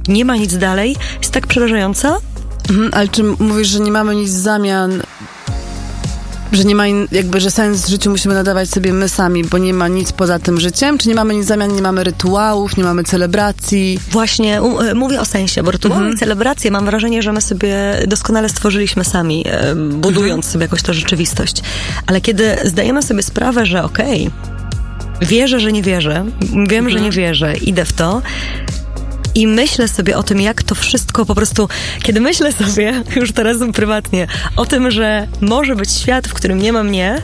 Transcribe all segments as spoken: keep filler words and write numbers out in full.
nie ma nic dalej, jest tak przerażająca. Mhm, ale czy mówisz, że nie mamy nic w zamian, że nie ma in, jakby, że sens w życiu musimy nadawać sobie my sami, bo nie ma nic poza tym życiem? Czy nie mamy nic w zamian, nie mamy rytuałów, nie mamy celebracji? Właśnie um, mówię o sensie, bo rytuały Mhm. i celebracje mam wrażenie, że my sobie doskonale stworzyliśmy sami, e, budując mhm. sobie jakoś tę rzeczywistość. Ale kiedy zdajemy sobie sprawę, że okej, okay, wierzę, że nie wierzę, wiem, mhm. że nie wierzę, idę w to, i myślę sobie o tym, jak to wszystko po prostu... Kiedy myślę sobie, już teraz prywatnie, o tym, że może być świat, w którym nie ma mnie,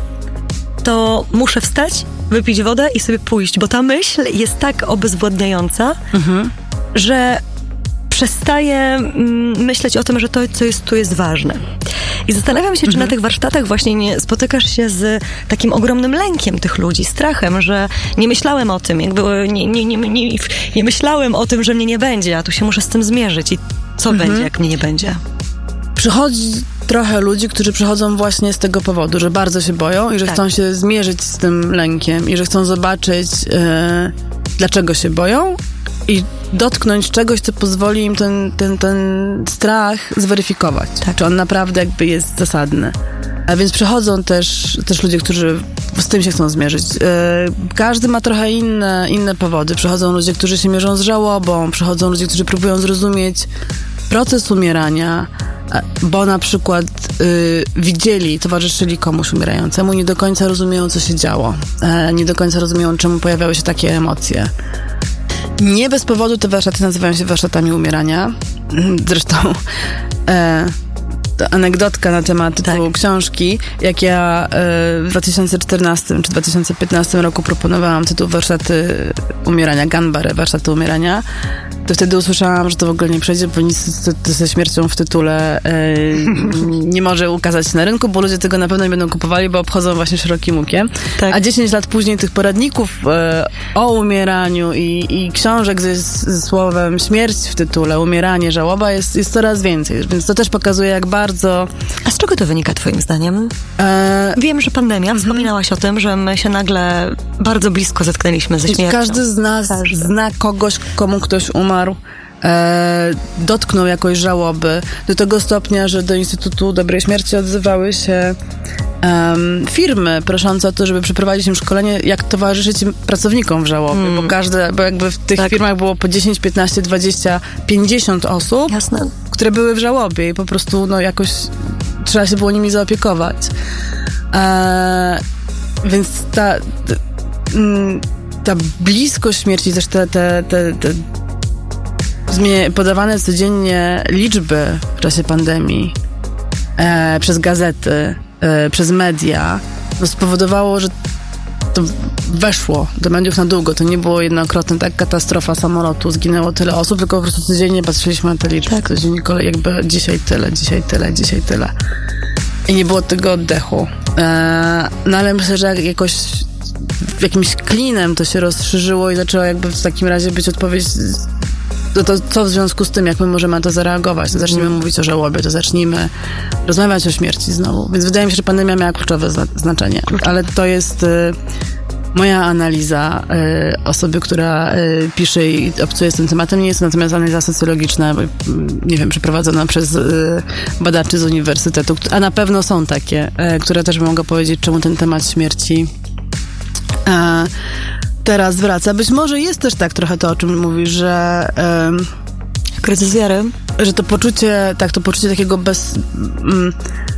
to muszę wstać, wypić wodę i sobie pójść, bo ta myśl jest tak obezwładniająca, mhm. że przestaję mm, myśleć o tym, że to, co jest tu, jest ważne. I zastanawiam się, czy mhm. na tych warsztatach właśnie nie spotykasz się z takim ogromnym lękiem tych ludzi, strachem, że nie myślałem o tym, jakby nie, nie, nie, nie, nie myślałem o tym, że mnie nie będzie, a tu się muszę z tym zmierzyć. I co mhm. będzie, jak mnie nie będzie? Przychodzi trochę ludzi, którzy przychodzą właśnie z tego powodu, że bardzo się boją i że tak. chcą się zmierzyć z tym lękiem i że chcą zobaczyć, yy, dlaczego się boją i dotknąć czegoś, co pozwoli im ten, ten, ten strach zweryfikować. Tak. Czy on naprawdę jakby jest zasadny. A więc przychodzą też, też ludzie, którzy z tym się chcą zmierzyć. Yy, każdy ma trochę inne, inne powody. Przychodzą ludzie, którzy się mierzą z żałobą, przychodzą ludzie, którzy próbują zrozumieć proces umierania, bo na przykład yy, widzieli, towarzyszyli komuś umierającemu, nie do końca rozumieją, co się działo. Yy, nie do końca rozumieją, czemu pojawiały się takie emocje. Nie bez powodu te warsztaty nazywają się warsztatami umierania. Zresztą e, to anegdotka na temat tytułu tak. książki. Jak ja e, w dwa tysiące czternastym czy dwa tysiące piętnastym roku proponowałam tytuł Warsztaty umierania, Ganbare, Warsztaty umierania, to wtedy usłyszałam, że to w ogóle nie przejdzie, bo nic ze śmiercią w tytule e, nie może ukazać się na rynku, bo ludzie tego na pewno nie będą kupowali, bo obchodzą właśnie szerokim łukiem. Tak. A dziesięć lat później tych poradników e, o umieraniu i, i książek ze, ze słowem śmierć w tytule, umieranie, żałoba jest, jest coraz więcej. Więc to też pokazuje, jak bardzo... A z czego to wynika twoim zdaniem? E... Wiem, że pandemia, wspominałaś o tym, że my się nagle bardzo blisko zetknęliśmy ze śmiercią. Każdy z nas Każdy. zna kogoś, komu ktoś umarł. E, dotknął jakoś żałoby do tego stopnia, że do Instytutu Dobrej Śmierci odzywały się um, firmy proszące o to, żeby przeprowadzić im szkolenie, jak towarzyszyć im pracownikom w żałobie, mm. bo każde, bo jakby w tych tak. firmach było po dziesięć, piętnaście, dwadzieścia, pięćdziesiąt osób, Jasne. które były w żałobie i po prostu no jakoś trzeba się było nimi zaopiekować. E, więc ta, ta, ta bliskość śmierci, też te, te, te, te podawane codziennie liczby w czasie pandemii e, przez gazety, e, przez media, no spowodowało, że to weszło do mediów na długo. To nie było jednokrotne, tak, katastrofa samolotu, zginęło tyle osób, tylko po prostu codziennie patrzyliśmy na te liczby. Tak. Codziennie jakby dzisiaj tyle, dzisiaj tyle, dzisiaj tyle. I nie było tego oddechu. E, no ale myślę, że jakoś jakimś klinem to się rozszerzyło i zaczęła jakby w takim razie być odpowiedź. To, to co w związku z tym, jak my możemy na to zareagować? No, zacznijmy mm. mówić o żałobie, to zacznijmy rozmawiać o śmierci znowu. Więc wydaje mi się, że pandemia miała kluczowe zna- znaczenie. Ale to jest y, moja analiza y, osoby, która y, pisze i obcuje z tym tematem. Nie jest to natomiast analiza socjologiczna, y, nie wiem, przeprowadzona przez y, badaczy z uniwersytetu, a na pewno są takie, y, które też by mogą powiedzieć, czemu ten temat śmierci y, teraz wraca. Być może jest też tak trochę to, o czym mówisz, że um, kryzys wiary, że to poczucie, tak, to poczucie takiego bez mm,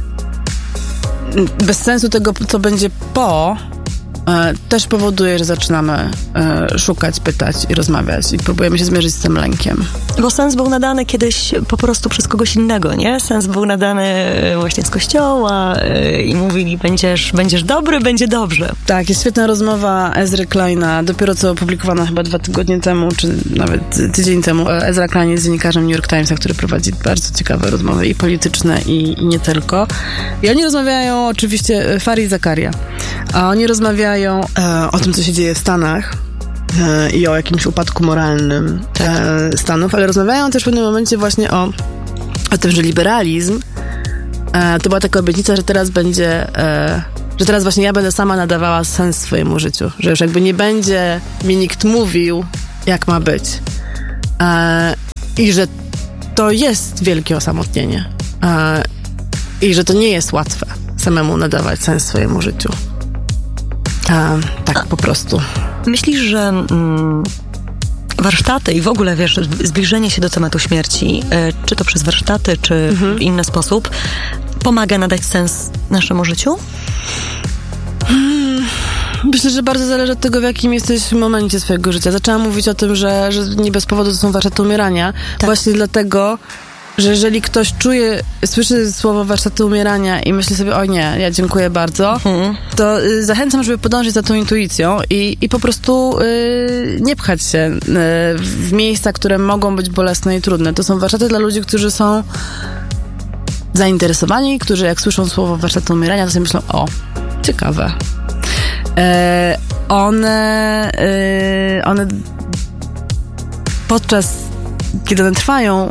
bez sensu tego, co będzie po, e, też powoduje, że zaczynamy e, szukać, pytać i rozmawiać i próbujemy się zmierzyć z tym lękiem. Bo sens był nadany kiedyś po prostu przez kogoś innego, nie? Sens był nadany właśnie z kościoła yy, i mówili, będziesz, będziesz dobry, będzie dobrze. Tak, jest świetna rozmowa Ezry Kleina, dopiero co opublikowana chyba dwa tygodnie temu, czy nawet tydzień temu. Ezra Klein jest dziennikarzem New York Timesa, który prowadzi bardzo ciekawe rozmowy i polityczne, i, i nie tylko. I oni rozmawiają oczywiście, Farid Zakaria, a oni rozmawiają e, o tym, co się dzieje w Stanach e, i o jakimś upadku moralnym tak. e, Stanów, ale rozmawiają też w pewnym momencie właśnie o, o tym, że liberalizm e, to była taka obietnica, że teraz będzie e, że teraz właśnie ja będę sama nadawała sens swojemu życiu, że już jakby nie będzie mi nikt mówił, jak ma być. E, I że to jest wielkie osamotnienie. E, I że to nie jest łatwe samemu nadawać sens swojemu życiu. E, tak po prostu. Myślisz, że mm, warsztaty i w ogóle, wiesz, zbliżenie się do tematu śmierci, y, czy to przez warsztaty, czy mhm. w inny sposób, pomaga nadać sens naszemu życiu? Hmm. Myślę, że bardzo zależy od tego, w jakim jesteś w momencie swojego życia. Zaczęłam mówić o tym, że, że nie bez powodu to są warsztaty umierania. Tak. Właśnie dlatego, że jeżeli ktoś czuje, słyszy słowo warsztaty umierania i myśli sobie, o nie, ja dziękuję bardzo, mhm. to y, zachęcam, żeby podążyć za tą intuicją i, i po prostu y, nie pchać się y, w miejsca, które mogą być bolesne i trudne. To są warsztaty dla ludzi, którzy są zainteresowani, którzy jak słyszą słowo warsztaty umierania, to sobie myślą, o, ciekawe. E, one, e, one podczas, kiedy one trwają,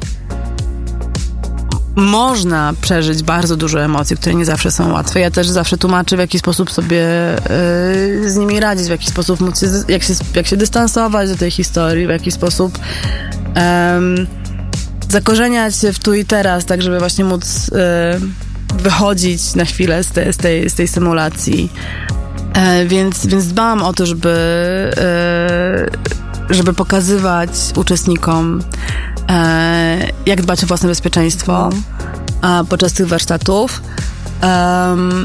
można przeżyć bardzo dużo emocji, które nie zawsze są łatwe. Ja też zawsze tłumaczę, w jaki sposób sobie e, z nimi radzić, w jaki sposób móc się, jak się, jak się dystansować do tej historii, w jaki sposób e, zakorzeniać się w tu i teraz, tak żeby właśnie móc e, wychodzić na chwilę z, te, z, tej, z tej symulacji. E, więc, więc dbałam o to, żeby, e, żeby pokazywać uczestnikom, e, jak dbać o własne bezpieczeństwo a, podczas tych warsztatów. Um,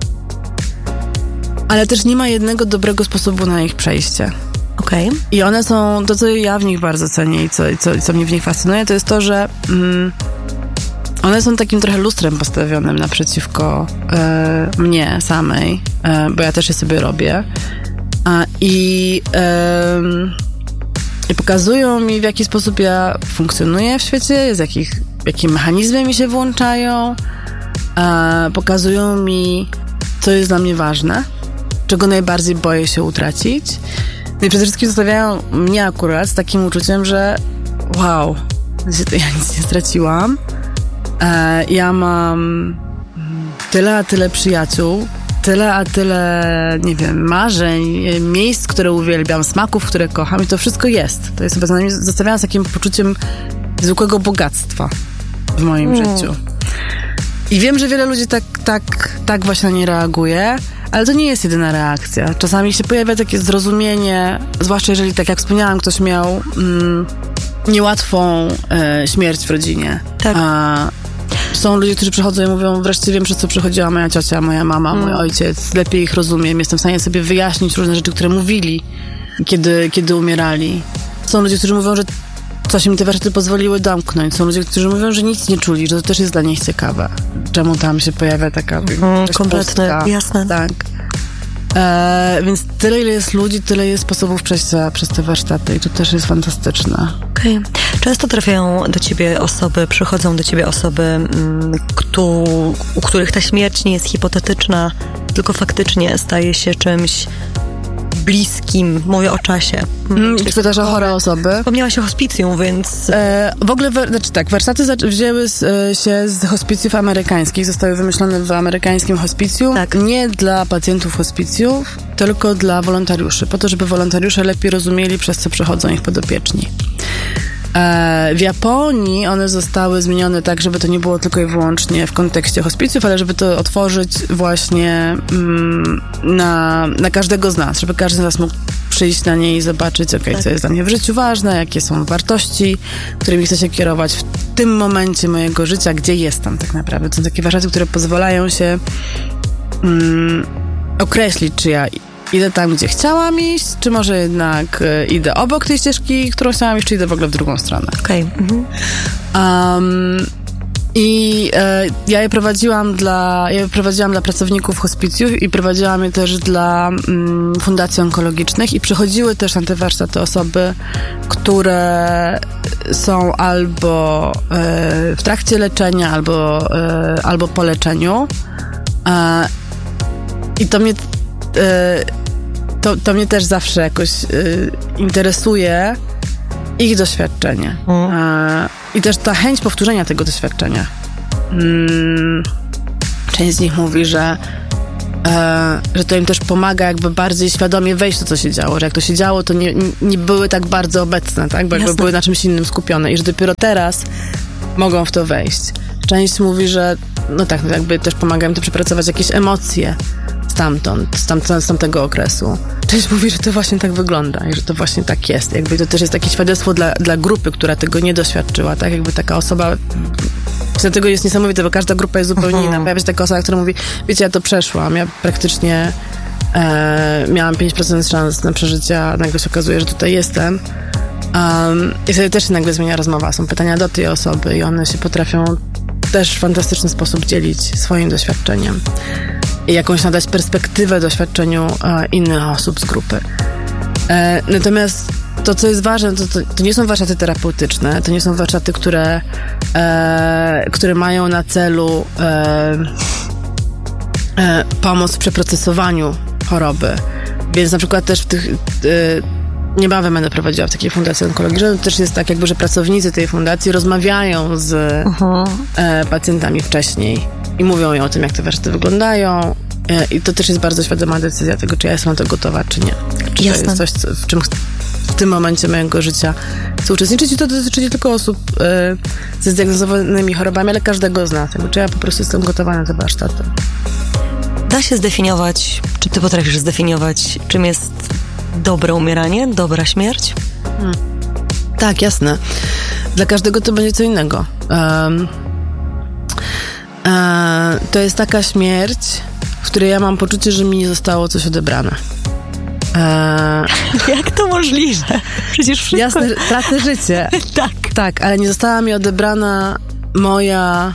ale też nie ma jednego dobrego sposobu na ich przejście. Okay. I one są, to co ja w nich bardzo cenię i co, co, co mnie w nich fascynuje, to jest to, że mm, one są takim trochę lustrem postawionym naprzeciwko e, mnie samej, e, bo ja też je sobie robię. A, i, e, I pokazują mi, w jaki sposób ja funkcjonuję w świecie, z jakich, jakie mechanizmy mi się włączają. E, pokazują mi, co jest dla mnie ważne, czego najbardziej boję się utracić. No i przede wszystkim zostawiają mnie akurat z takim uczuciem, że wow, ja nic nie straciłam. E, ja mam tyle a tyle przyjaciół, tyle a tyle, nie wiem, marzeń, miejsc, które uwielbiam, smaków, które kocham i to wszystko jest. To jest chyba zostawiałam z takim poczuciem zwykłego bogactwa w moim mm. życiu. I wiem, że wiele ludzi tak, tak, tak właśnie na nie reaguje, ale to nie jest jedyna reakcja. Czasami się pojawia takie zrozumienie, zwłaszcza jeżeli, tak jak wspomniałam, ktoś miał mm, niełatwą e, śmierć w rodzinie. Tak. A, są ludzie, którzy przychodzą i mówią, wreszcie wiem, przez co przechodziła moja ciocia, moja mama, mm. mój ojciec, lepiej ich rozumiem, jestem w stanie sobie wyjaśnić różne rzeczy, które mówili, kiedy, kiedy umierali. Są ludzie, którzy mówią, że coś im te warsztaty pozwoliły domknąć. Są ludzie, którzy mówią, że nic nie czuli, że to też jest dla nich ciekawe. Czemu tam się pojawia taka mm, kompletne, jasne. Tak. E, więc tyle, ile jest ludzi, tyle jest sposobów przejścia przez te warsztaty i to też jest fantastyczne. Okej. Okay. Często trafiają do ciebie osoby, przychodzą do ciebie osoby, mm, kto, u których ta śmierć nie jest hipotetyczna, tylko faktycznie staje się czymś bliskim, mówię o czasie. Mm, czy pytasz o chore osoby? Wspomniałaś o hospicjum, więc... E, w ogóle, znaczy tak, warsztaty za- wzięły z, się z hospicjów amerykańskich, zostały wymyślone w amerykańskim hospicjum, tak. Nie dla pacjentów hospicjów, tylko dla wolontariuszy, po to, żeby wolontariusze lepiej rozumieli, przez co przechodzą ich podopieczni. W Japonii one zostały zmienione tak, żeby to nie było tylko i wyłącznie w kontekście hospicjów, ale żeby to otworzyć właśnie mm, na, na każdego z nas, żeby każdy z nas mógł przyjść na nie i zobaczyć, okej, okay, co jest dla mnie w życiu ważne, jakie są wartości, którymi chcę się kierować w tym momencie mojego życia, gdzie jestem tak naprawdę. To są takie warsztaty, które pozwalają się mm, określić, czy ja idę tam, gdzie chciałam iść, czy może jednak e, idę obok tej ścieżki, którą chciałam iść, czy idę w ogóle w drugą stronę. Okej. Okay. Mhm. Um, I e, ja je prowadziłam dla, ja je prowadziłam dla pracowników hospicjów i prowadziłam je też dla mm, fundacji onkologicznych i przychodziły też na te warsztaty osoby, które są albo e, w trakcie leczenia, albo, e, albo po leczeniu. E, I to mnie To, to mnie też zawsze jakoś y, interesuje ich doświadczenie. Mm. E, I też ta chęć powtórzenia tego doświadczenia. Mm, część z nich mówi, że e, że to im też pomaga jakby bardziej świadomie wejść w to, co się działo, że jak to się działo, to nie, nie były tak bardzo obecne, tak? Bo jakby były na czymś innym skupione i że dopiero teraz mogą w to wejść. Część mówi, że no tak, no jakby też pomaga im to przepracować jakieś emocje stamtąd, z, tam, z tamtego okresu. Część mówi, że to właśnie tak wygląda i że to właśnie tak jest. Jakby to też jest takie świadectwo dla, dla grupy, która tego nie doświadczyła, tak? Jakby taka osoba... Dlatego jest niesamowite, bo każda grupa jest zupełnie inna. Pojawia się taka osoba, która mówi, wiecie, ja to przeszłam, ja praktycznie e, miałam pięć procent szans na przeżycie, a nagle się okazuje, że tutaj jestem. Um, I wtedy też się nagle zmienia rozmowa. Są pytania do tej osoby i one się potrafią też w fantastyczny sposób dzielić swoim doświadczeniem i jakąś nadać perspektywę doświadczeniu e, innych osób z grupy. E, natomiast to, co jest ważne, to, to, to nie są warsztaty terapeutyczne, to nie są warsztaty, które, e, które mają na celu e, e, pomoc w przeprocesowaniu choroby. Więc na przykład też w tych... E, niebawem będę prowadziła w takiej fundacji onkologicznej. To też jest tak jakby, że pracownicy tej fundacji rozmawiają z uh-huh. e, pacjentami wcześniej i mówią im o tym, jak te warsztaty wyglądają. E, I to też jest bardzo świadoma decyzja tego, czy ja jestem na to gotowa, czy nie. Czy Jasne. To jest coś, co, w czym w tym momencie mojego życia chcę uczestniczyć. I to dotyczy nie tylko osób e, ze zdiagnozowanymi chorobami, ale każdego z nas. Czy ja po prostu jestem gotowa na te warsztaty. Da się zdefiniować, czy ty potrafisz zdefiniować, czym jest dobre umieranie, dobra śmierć? Hmm. Tak, jasne. Dla każdego to będzie co innego. Um, e, to jest taka śmierć, w której ja mam poczucie, że mi nie zostało coś odebrane. E, Jak to możliwe? Przecież wszystko... Jasne, tracę życie. Tak. Tak, ale nie została mi odebrana moja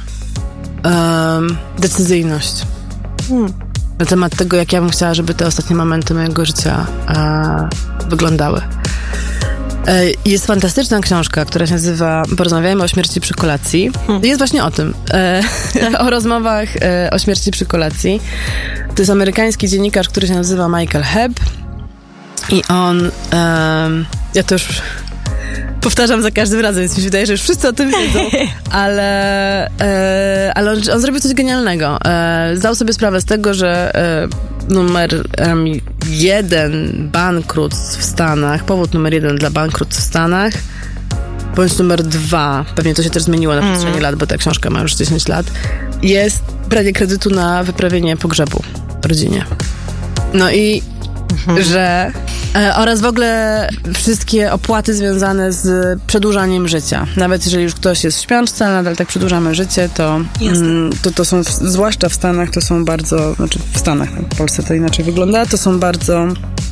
um, decyzyjność. Hmm. Na temat tego, jak ja bym chciała, żeby te ostatnie momenty mojego życia e, wyglądały. E, jest fantastyczna książka, która się nazywa Porozmawiajmy o śmierci przy kolacji. Hmm. Jest właśnie o tym. E, o rozmowach e, o śmierci przy kolacji. To jest amerykański dziennikarz, który się nazywa Michael Hebb. I on... E, ja to już... powtarzam za każdym razem, więc mi się wydaje, że już wszyscy o tym wiedzą, ale, e, ale on, on zrobił coś genialnego. E, zdał sobie sprawę z tego, że e, numer um, jeden bankructw w Stanach, powód numer jeden dla bankructw w Stanach, bądź numer dwa, pewnie to się też zmieniło na przestrzeni mm. lat, bo ta książka ma już dziesięć lat, jest branie kredytu na wyprawienie pogrzebu w rodzinie. No i Mhm. że e, oraz w ogóle wszystkie opłaty związane z przedłużaniem życia. Nawet jeżeli już ktoś jest w śpiączce, ale nadal tak przedłużamy życie, to, mm, to to są, zwłaszcza w Stanach, to są bardzo, znaczy w Stanach, w Polsce to inaczej wygląda, to są bardzo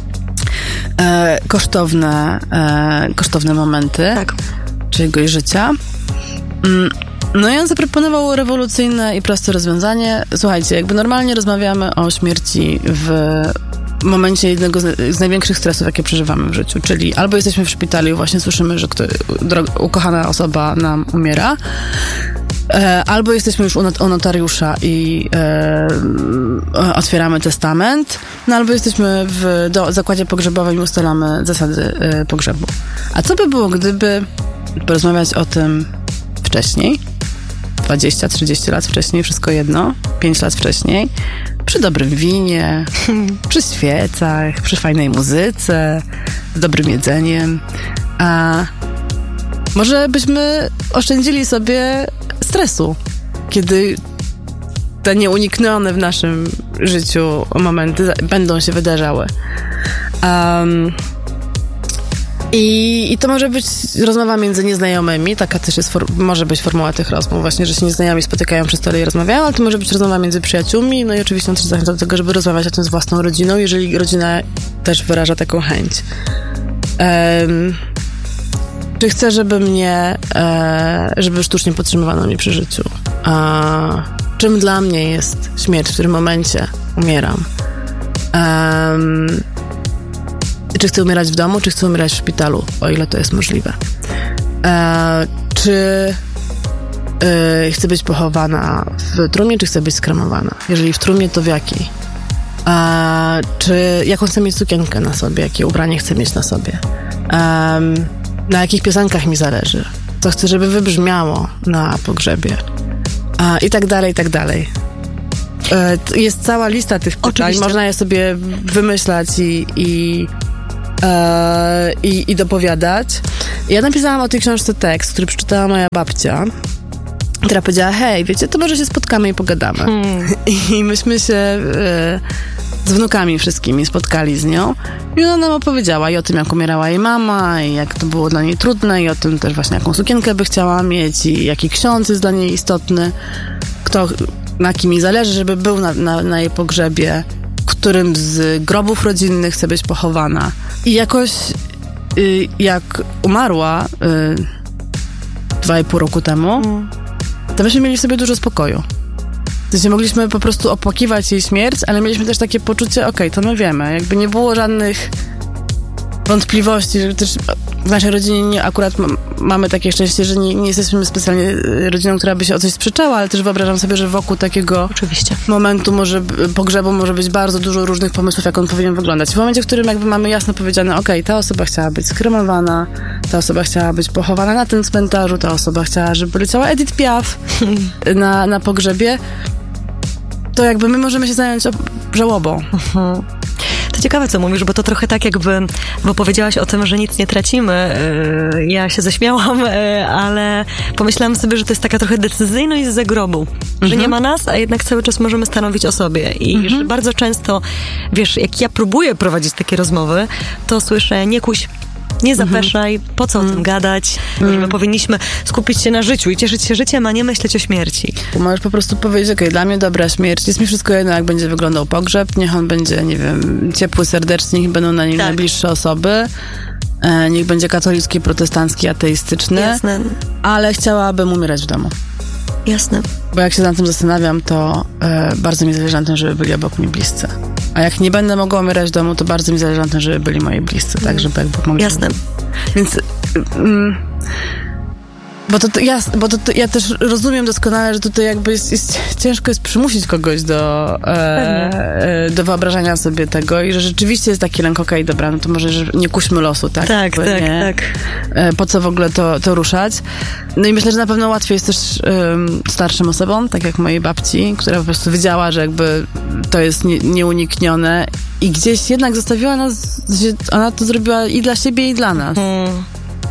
e, kosztowne, e, kosztowne momenty tak. czyjegoś życia. Mm. No i on zaproponował rewolucyjne i proste rozwiązanie. Słuchajcie, jakby normalnie rozmawiamy o śmierci w momencie jednego z, z największych stresów, jakie przeżywamy w życiu, czyli albo jesteśmy w szpitalu i właśnie słyszymy, że kto, droga, ukochana osoba nam umiera, e, albo jesteśmy już u, not, u notariusza i e, otwieramy testament, no albo jesteśmy w do, zakładzie pogrzebowym i ustalamy zasady e, pogrzebu. A co by było, gdyby porozmawiać o tym wcześniej, dwadzieścia trzydzieści lat wcześniej, wszystko jedno, pięć lat wcześniej, przy dobrym winie, przy świecach, przy fajnej muzyce, z dobrym jedzeniem. A może byśmy oszczędzili sobie stresu, kiedy te nieuniknione w naszym życiu momenty będą się wydarzały. Um, I, I to może być rozmowa między nieznajomymi, taka też jest for, może być formuła tych rozmów, właśnie, że się nieznajomi spotykają przy stole i rozmawiają, ale to może być rozmowa między przyjaciółmi, no i oczywiście on też zachęca do tego, żeby rozmawiać o tym z własną rodziną, jeżeli rodzina też wyraża taką chęć. Um, czy chcę, żeby mnie, e, żeby sztucznie podtrzymywano mnie przy życiu? A, czym dla mnie jest śmierć, w którym momencie umieram? Um, Czy chcę umierać w domu, czy chcę umierać w szpitalu, o ile to jest możliwe. E, czy e, chcę być pochowana w trumnie, czy chcę być skremowana? Jeżeli w trumnie, to w jakiej? E, czy jaką chcę mieć sukienkę na sobie, jakie ubranie chcę mieć na sobie? E, na jakich piosenkach mi zależy? Co chcę, żeby wybrzmiało na pogrzebie? E, I tak dalej, i tak dalej. Jest cała lista tych pytań, Oczywiście. można je sobie wymyślać i, i, e, i, i dopowiadać. Ja napisałam o tej książce tekst, który przeczytała moja babcia, która powiedziała, hej, wiecie, to może się spotkamy i pogadamy. Hmm. I myśmy się e, z wnukami wszystkimi spotkali z nią i ona nam opowiedziała i o tym, jak umierała jej mama i jak to było dla niej trudne i o tym też właśnie, jaką sukienkę by chciała mieć i jaki ksiądz jest dla niej istotny, kto, na kim jej zależy, żeby był na, na, na jej pogrzebie, którym z grobów rodzinnych chce być pochowana. I jakoś y, jak umarła y, dwa i pół roku temu, hmm. to myśmy mieli w sobie dużo spokoju. W sensie mogliśmy po prostu opłakiwać jej śmierć, ale mieliśmy też takie poczucie, okej, okay, to my wiemy. Jakby nie było żadnych wątpliwości, że też w naszej rodzinie nie, akurat m- mamy takie szczęście, że nie, nie jesteśmy specjalnie rodziną, która by się o coś sprzeczała, ale też wyobrażam sobie, że wokół takiego Oczywiście. momentu może, pogrzebu może być bardzo dużo różnych pomysłów, jak on powinien wyglądać. W momencie, w którym jakby mamy jasno powiedziane, okej, okay, ta osoba chciała być skremowana, ta osoba chciała być pochowana na tym cmentarzu, ta osoba chciała, żeby leciała Edith Piaf na, na pogrzebie, to jakby my możemy się zająć żałobą. Mhm. To ciekawe, co mówisz, bo to trochę tak jakby, bo powiedziałaś o tym, że nic nie tracimy. Ja się zaśmiałam, ale pomyślałam sobie, że to jest taka trochę decyzyjność z zagrobu, mhm. że nie ma nas, a jednak cały czas możemy stanowić o sobie. I mhm. że bardzo często, wiesz, jak ja próbuję prowadzić takie rozmowy, to słyszę, nie kuś, nie zapeszaj, mm. po co o mm. tym gadać, mm. że my powinniśmy skupić się na życiu i cieszyć się życiem, a nie myśleć o śmierci. Możesz po prostu powiedzieć, okej, okay, dla mnie dobra śmierć, jest mi wszystko jedno, jak będzie wyglądał pogrzeb, niech on będzie, nie wiem, ciepły, serdeczny, niech będą na nim tak. najbliższe osoby, e, niech będzie katolicki, protestancki, ateistyczny, Jasne. ale chciałabym umierać w domu. Jasne. Bo jak się nad tym zastanawiam, to e, bardzo mi zależy na tym, żeby byli obok mnie bliscy. A jak nie będę mogła umierać w domu, to bardzo mi zależy na tym, żeby byli moi bliscy, mm. tak, żeby jakby mogli... Jasne. Więc... Mm, bo to, to, ja, bo to, to ja też rozumiem doskonale, że tutaj jakby jest, jest ciężko jest przymusić kogoś do, e, e, do wyobrażania sobie tego i że rzeczywiście jest taki lęk, okej, okay, dobra, no to może że nie kuśmy losu, tak? Tak, tak, nie, tak. E, po co w ogóle to, to ruszać? No i myślę, że na pewno łatwiej jest też um, starszym osobom, tak jak mojej babci, która po prostu wiedziała, że jakby to jest nie, nieuniknione i gdzieś jednak zostawiła nas, ona to zrobiła i dla siebie, i dla nas. Hmm.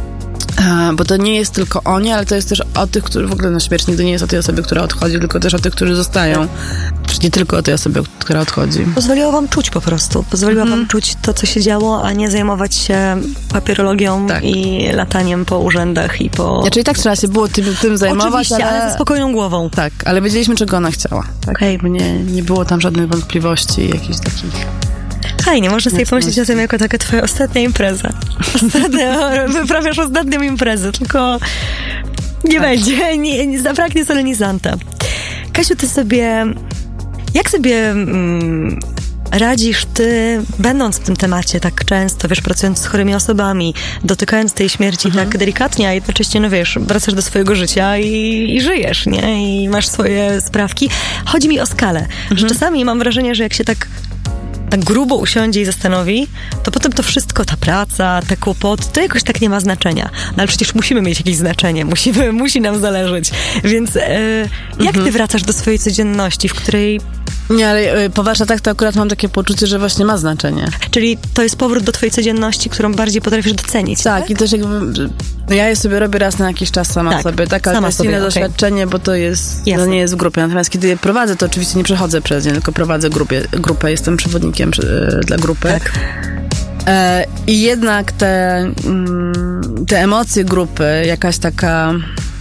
Bo to nie jest tylko o nie, ale to jest też o tych, którzy w ogóle na śmierć nigdy nie jest o tej osobie, która odchodzi, tylko też o tych, którzy zostają. Czyli nie tylko o tej osobie, która odchodzi. Pozwoliła wam czuć po prostu. Pozwoliła mm. wam czuć to, co się działo, a nie zajmować się papierologią tak. i lataniem po urzędach i po... Ja, czyli tak trzeba się było tym, tym zajmować, Oczywiście, ale... ale ze spokojną głową. Tak, ale wiedzieliśmy, czego ona chciała. Tak? Okay. Bo nie, nie było tam żadnych wątpliwości, jakichś takich... Fajnie, można sobie pomyśleć o tym jako taka twoja ostatnia impreza. Ostatnia, wyprawiasz ostatnią imprezę, tylko nie tak. będzie, nie, nie zabraknie solenizanta. Kasiu, ty sobie, jak sobie mm, radzisz ty, będąc w tym temacie tak często, wiesz, pracując z chorymi osobami, dotykając tej śmierci mhm. tak delikatnie, a jednocześnie, no wiesz, wracasz do swojego życia i, i żyjesz, nie? I masz swoje sprawki. Chodzi mi o skalę, mhm. że czasami mam wrażenie, że jak się tak tak grubo usiądzie i zastanowi, to potem to wszystko, ta praca, te kłopoty, to jakoś tak nie ma znaczenia. No ale przecież musimy mieć jakieś znaczenie, musimy, musi nam zależeć. Więc e, jak mhm. ty wracasz do swojej codzienności, w której... Nie, ale po warsztatach to akurat mam takie poczucie, że właśnie ma znaczenie. Czyli to jest powrót do twojej codzienności, którą bardziej potrafisz docenić, tak? Tak, i też jakby... No ja je sobie robię raz na jakiś czas sama tak, sobie, tak, ale to jest inne okay. doświadczenie, bo to jest, no nie jest w grupie. Natomiast kiedy je prowadzę, to oczywiście nie przechodzę przez nie, tylko prowadzę grupie, grupę, jestem przewodnikiem przy, dla grupy. Tak. E, I jednak te, mm, te emocje grupy, jakaś taka...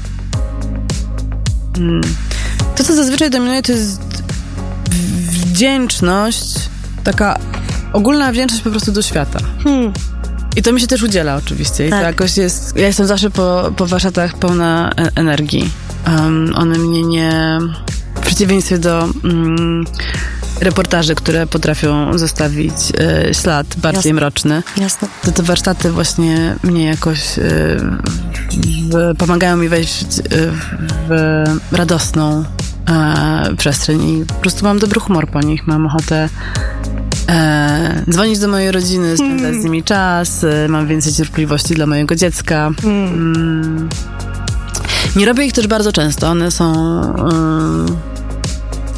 Mm, to, co zazwyczaj dominuje, to jest wdzięczność, taka ogólna wdzięczność po prostu do świata. Hmm. I to mi się też udziela oczywiście. I tak. to jakoś jest... Ja jestem zawsze po, po warsztatach pełna energii. Um, one mnie nie... W przeciwieństwie do um, reportaży, które potrafią zostawić e, ślad bardziej Jasne. mroczny. Jasne. To te warsztaty właśnie mnie jakoś e, w, pomagają mi wejść w, w radosną e, przestrzeń i po prostu mam dobry humor po nich. Mam ochotę E, dzwonić do mojej rodziny, spędzać mm. z nimi czas, e, mam więcej cierpliwości dla mojego dziecka. Mm. Mm. Nie robię ich też bardzo często. One są... E,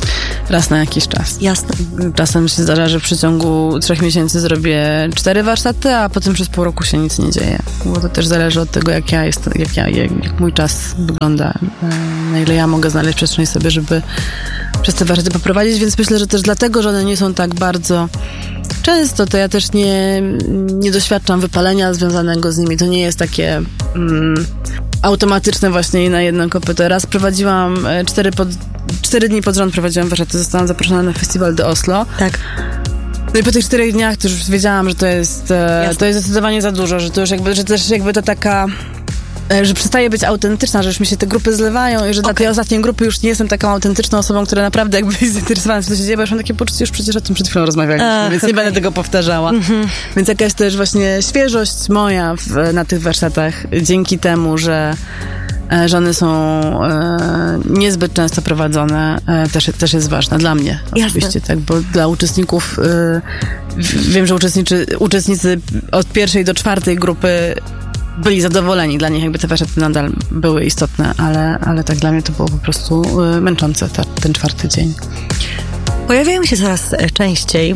raz na jakiś czas. Jasne. Czasem się zdarza, że w przeciągu trzech miesięcy zrobię cztery warsztaty, a potem przez pół roku się nic nie dzieje. Bo to też zależy od tego, jak ja jestem, jak, ja, jak, jak mój czas wygląda, na ile ja mogę znaleźć przestrzeń sobie, żeby przez te warsztaty poprowadzić, więc myślę, że też dlatego, że one nie są tak bardzo często, to ja też nie, nie doświadczam wypalenia związanego z nimi. To nie jest takie mm, automatyczne właśnie na jedno kopyto. Raz prowadziłam cztery, pod, cztery dni pod rząd prowadziłam warsztaty, zostałam zaproszona na festiwal do Oslo. Tak. No i po tych czterech dniach to już wiedziałam, że to jest, to jest zdecydowanie za dużo, że to już jakby, że też jakby to taka, że przestaje być autentyczna, że już mi się te grupy zlewają i że dla okay. tej ostatniej grupy już nie jestem taką autentyczną osobą, która naprawdę jakby jest zainteresowana, co się dzieje, bo już mam takie poczucie, już przecież o tym przed chwilą rozmawialiśmy, Ach, więc okay. nie będę tego powtarzała. Mm-hmm. Więc jakaś też właśnie świeżość moja w, na tych warsztatach dzięki temu, że że one są e, niezbyt często prowadzone, e, też, też jest ważna dla mnie. Oczywiście, Jasne. tak, bo dla uczestników e, wiem, że uczestniczy, uczestnicy od pierwszej do czwartej grupy byli zadowoleni. Dla nich jakby te warsztaty nadal były istotne, ale, ale tak dla mnie to było po prostu e, męczące ta, ten czwarty dzień. Pojawiają się coraz częściej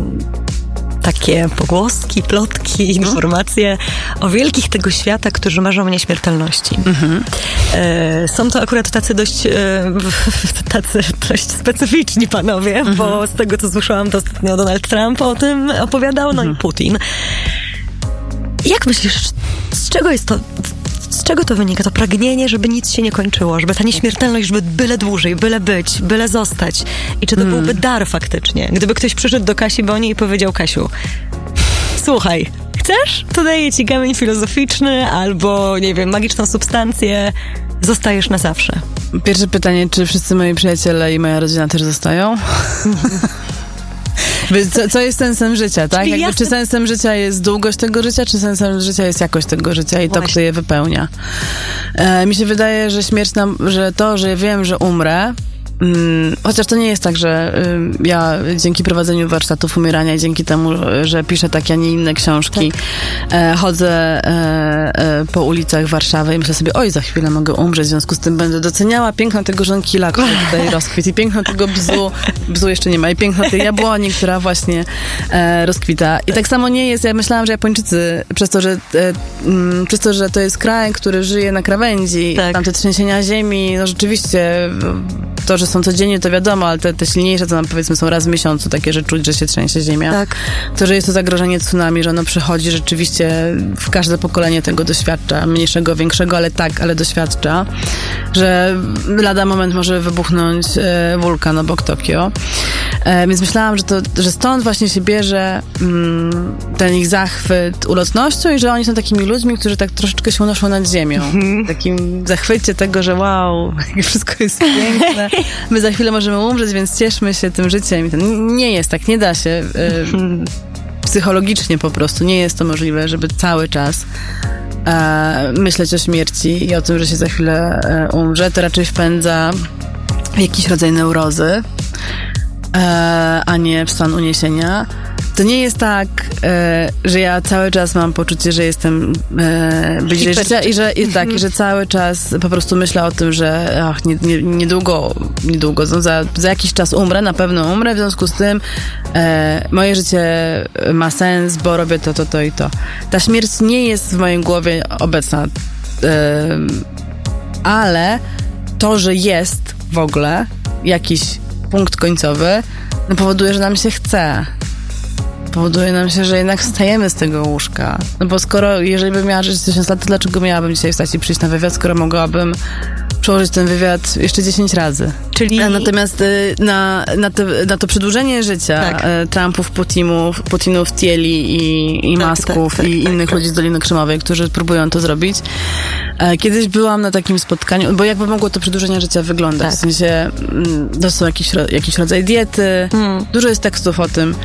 takie pogłoski, plotki, informacje o wielkich tego świata, którzy marzą o nieśmiertelności. Mm-hmm. E, są to akurat tacy dość e, tacy dość specyficzni panowie, mm-hmm. bo z tego, co słyszałam, to ostatnio Donald Trump o tym opowiadał, no mm-hmm. i Putin. Jak myślisz, z czego jest to... Z czego to wynika? To pragnienie, żeby nic się nie kończyło, żeby ta nieśmiertelność, żeby byle dłużej, byle być, byle zostać. I czy to mm. byłby dar faktycznie? Gdyby ktoś przyszedł do Kasi Boni i powiedział: Kasiu, słuchaj, chcesz? To daję ci kamień filozoficzny albo, nie wiem, magiczną substancję. Zostajesz na zawsze. Pierwsze pytanie, czy wszyscy moi przyjaciele i moja rodzina też zostają? Co, co jest sensem życia, tak? Jakby, czy sensem życia jest długość tego życia, czy sensem życia jest jakość tego życia i Właśnie. to, kto je wypełnia. E, mi się wydaje, że śmierć nam, że to, że wiem, że umrę, Hmm, chociaż to nie jest tak, że y, ja dzięki prowadzeniu warsztatów umierania i dzięki temu, że piszę takie, a nie inne książki, tak. e, chodzę e, e, po ulicach Warszawy i myślę sobie, oj, za chwilę mogę umrzeć, w związku z tym będę doceniała piękno tego żonkila, który tutaj rozkwit i piękno tego bzu, bzu jeszcze nie ma, i piękno tej jabłoni, która właśnie e, rozkwita. I tak samo nie jest, ja myślałam, że Japończycy, przez to, że e, m, przez to, że to jest kraj, który żyje na krawędzi, tak. tam te trzęsienia ziemi, no rzeczywiście to, że są codziennie, to wiadomo, ale te, te silniejsze, to nam powiedzmy są raz w miesiącu, takie, że czuć, że się trzęsie ziemia. Tak. To, że jest to zagrożenie tsunami, że ono przychodzi rzeczywiście, w każde pokolenie tego doświadcza, mniejszego, większego, ale tak, ale doświadcza, że lada moment może wybuchnąć e, wulkan obok Tokio. E, więc myślałam, że, to, że stąd właśnie się bierze mm, ten ich zachwyt ulotnością i że oni są takimi ludźmi, którzy tak troszeczkę się unoszą nad ziemią. W takim zachwycie tego, że wow, wszystko jest piękne. My za chwilę możemy umrzeć, więc cieszmy się tym życiem. Nie jest tak, nie da się. Y, psychologicznie po prostu nie jest to możliwe, żeby cały czas e, myśleć o śmierci i o tym, że się za chwilę e, umrze. To raczej wpędza w jakiś rodzaj neurozy, e, a nie w stan uniesienia. To nie jest tak, e, że ja cały czas mam poczucie, że jestem e, bliżej życia i że, i tak, i że cały czas po prostu myślę o tym, że ach, nie, nie, niedługo, niedługo, no za, za jakiś czas umrę, na pewno umrę, w związku z tym e, moje życie ma sens, bo robię to, to, to i to. Ta śmierć nie jest w mojej głowie obecna, e, ale to, że jest w ogóle jakiś punkt końcowy, no powoduje, że nam się chce. Powoduje nam się, że jednak wstajemy z tego łóżka. No bo skoro, jeżeli bym miała żyć tysiąc lat, to dlaczego miałabym dzisiaj wstać i przyjść na wywiad, skoro mogłabym przełożyć ten wywiad jeszcze dziesięć razy. Czyli... Natomiast na, na, te, na to przedłużenie życia tak. Trumpów, Putinów, Putinów, Tieli i, i tak, Masków tak, tak, i tak, innych tak, ludzi z Doliny Krzemowej, którzy próbują to zrobić. Kiedyś byłam na takim spotkaniu, bo jakby mogło to przedłużenie życia wyglądać. Tak. W sensie, to są jakiś, jakiś rodzaj diety. Hmm. Dużo jest tekstów o tym,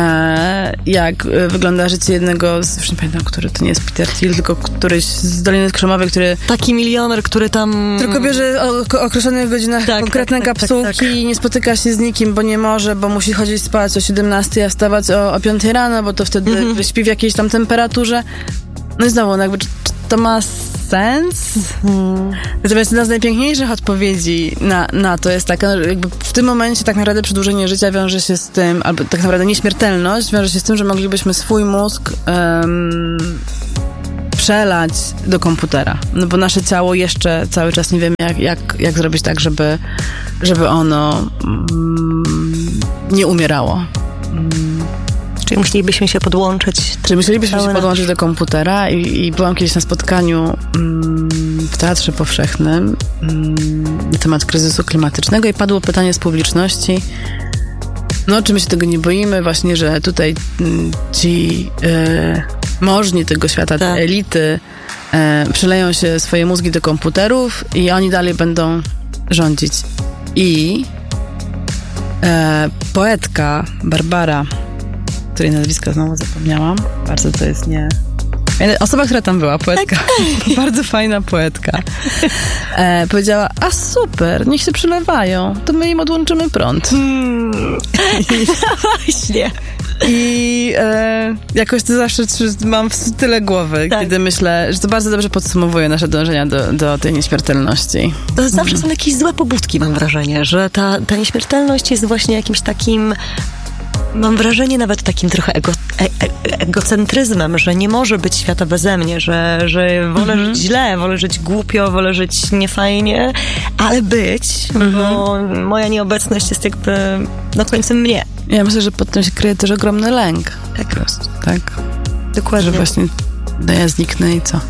jak wygląda życie jednego z, już nie pamiętam, który to nie jest Peter Thiel, tylko któryś z Doliny Krzemowej, który... Taki milioner, który tam... Tylko bierze o określonych godzinach tak, konkretne tak, kapsułki tak, tak, tak. i nie spotyka się z nikim, bo nie może, bo musi chodzić spać o siedemnastej, a wstawać o, o piątej rano, bo to wtedy mm-hmm. śpi w jakiejś tam temperaturze. No i znowu, no jakby, czy, czy to ma sens? Mm. Natomiast jedna z najpiękniejszych odpowiedzi na, na to jest taka, że jakby w tym momencie tak naprawdę przedłużenie życia wiąże się z tym, albo tak naprawdę nieśmiertelność wiąże się z tym, że moglibyśmy swój mózg um, przelać do komputera. No bo nasze ciało jeszcze cały czas nie wiemy, jak, jak, jak zrobić tak, żeby, żeby ono um, nie umierało. Um. Czyli musielibyśmy się podłączyć. Czyli musielibyśmy się podłączyć do komputera i, i byłam kiedyś na spotkaniu mm, w Teatrze Powszechnym mm, na temat kryzysu klimatycznego i padło pytanie z publiczności, no czy my się tego nie boimy, właśnie, że tutaj mm, ci e, możni tego świata, te elity e, przeleją się swoje mózgi do komputerów i oni dalej będą rządzić. I e, poetka Barbara, której nazwiska znowu zapomniałam. Bardzo to jest nie... Osoba, która tam była, poetka. Tak. Bardzo fajna poetka. E, powiedziała, a super, niech się przylewają, to my im odłączymy prąd. Hmm. I, właśnie. I e, jakoś to zawsze mam tyle głowy, tak. kiedy myślę, że to bardzo dobrze podsumowuje nasze dążenia do, do tej nieśmiertelności. To zawsze są jakieś złe pobudki, mam wrażenie, że ta, ta nieśmiertelność jest właśnie jakimś takim... Mam wrażenie nawet takim trochę ego, e, e, egocentryzmem, że nie może być świata beze mnie, że, że wolę mm-hmm. żyć źle, wolę żyć głupio, wolę żyć niefajnie, ale być, mm-hmm. bo moja nieobecność jest jakby no końcem mnie. Ja myślę, że pod tym się kryje też ogromny lęk. Tak. Po prostu, tak. Dokładnie. Że właśnie no ja zniknę i co?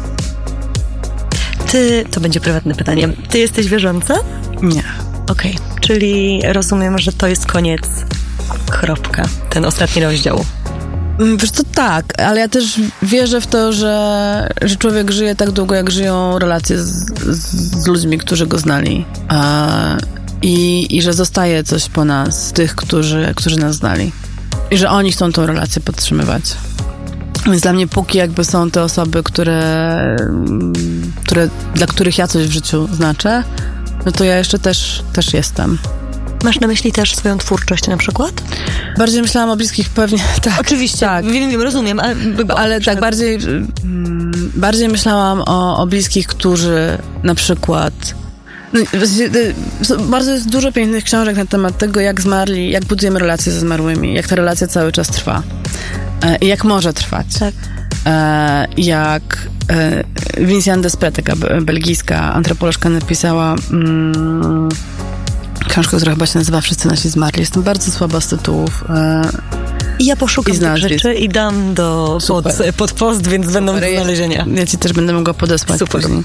Ty, to będzie prywatne pytanie, ty jesteś wierząca? Nie. Okej, okay. Czyli rozumiem, że to jest koniec. Kropka. Ten ostatni rozdział. Wiesz co, tak, ale ja też wierzę w to, że, że człowiek żyje tak długo, jak żyją relacje z, z, z ludźmi, którzy go znali. A, i, I że zostaje coś po nas, tych, którzy, którzy nas znali. I że oni chcą tą relację podtrzymywać. Więc dla mnie póki jakby są te osoby, które, które dla których ja coś w życiu znaczę, no to ja jeszcze też, też jestem. Masz na myśli też swoją twórczość na przykład? Bardziej myślałam o bliskich pewnie, tak. Oczywiście, tak. Wiem, wiem, rozumiem, ale... Ale tak, bardziej, mm, bardziej myślałam o, o bliskich, którzy na przykład... No, bardzo jest dużo pięknych książek na temat tego, jak zmarli, jak budujemy relacje ze zmarłymi, jak ta relacja cały czas trwa. E, jak może trwać. Tak. E, jak e, Vinciane Desprez, taka belgijska antropolożka, napisała... Mm, książkę, która chyba się nazywa Wszyscy nasi zmarli. Jestem bardzo słaba z tytułów. E, I ja poszukam tych rzeczy i dam do pod, pod post, więc Super. Będą do znalezienia. Ja, ja ci też będę mogła podesłać. Super. Um,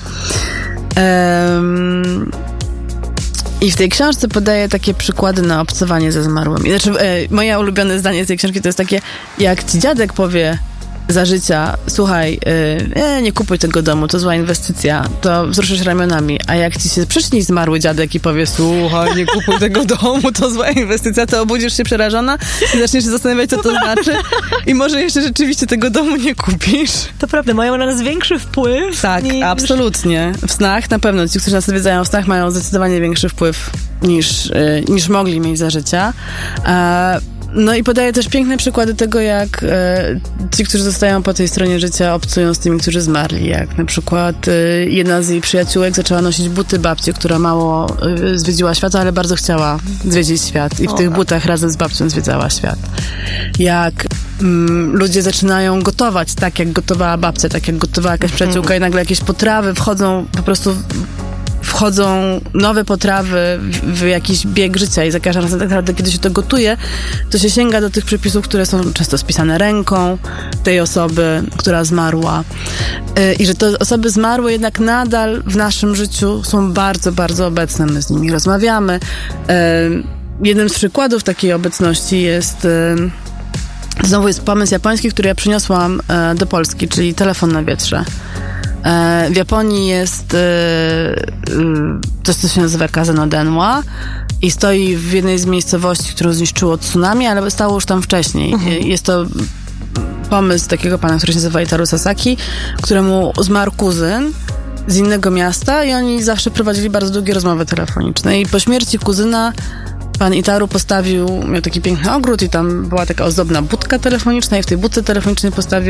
I w tej książce podaję takie przykłady na obcowanie ze zmarłymi. Znaczy, e, moje ulubione zdanie z tej książki to jest takie, jak ci dziadek powie za życia, słuchaj, yy, nie kupuj tego domu, to zła inwestycja, to wzruszysz ramionami, a jak ci się przyśni zmarły dziadek i powie, słuchaj, nie kupuj tego domu, to zła inwestycja, to obudzisz się przerażona i zaczniesz się zastanawiać, co to znaczy i może jeszcze rzeczywiście tego domu nie kupisz. To prawda, mają na nas większy wpływ. Tak, niż... absolutnie. W snach na pewno, ci, którzy nas odwiedzają w snach, mają zdecydowanie większy wpływ niż, yy, niż mogli mieć za życia. A No i podaję też piękne przykłady tego, jak e, ci, którzy zostają po tej stronie życia, obcują z tymi, którzy zmarli. Jak na przykład e, jedna z jej przyjaciółek zaczęła nosić buty babci, która mało e, zwiedziła świata, ale bardzo chciała zwiedzić świat. I w o, tych butach razem z babcią zwiedzała świat. Jak mm, ludzie zaczynają gotować tak, jak gotowała babcia, tak jak gotowała jakaś przyjaciółka i nagle jakieś potrawy wchodzą po prostu... wchodzą nowe potrawy w, w jakiś bieg życia i za każdym razem tak naprawdę, kiedy się to gotuje, to się sięga do tych przepisów, które są często spisane ręką tej osoby, która zmarła. Yy, I że te osoby zmarłe jednak nadal w naszym życiu są bardzo, bardzo obecne. My z nimi rozmawiamy. Yy, jednym z przykładów takiej obecności jest... Yy, znowu jest pomysł japoński, który ja przyniosłam yy, do Polski, czyli telefon na wietrze. W Japonii jest coś, co się nazywa Kaze no Denwa i stoi w jednej z miejscowości, którą zniszczyło tsunami, ale stało już tam wcześniej. Mhm. Jest to pomysł takiego pana, który się nazywa Itaru Sasaki, któremu zmarł kuzyn z innego miasta i oni zawsze prowadzili bardzo długie rozmowy telefoniczne. I po śmierci kuzyna pan Itaru postawił, miał taki piękny ogród i tam była taka ozdobna budka telefoniczna i w tej budce telefonicznej postawił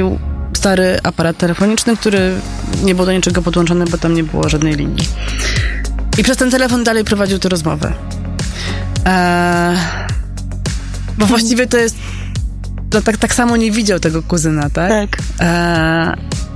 stary aparat telefoniczny, który nie był do niczego podłączony, bo tam nie było żadnej linii. I przez ten telefon dalej prowadził tę rozmowę. Eee, bo właściwie to jest... No, tak, tak samo nie widział tego kuzyna, tak? Tak. Eee,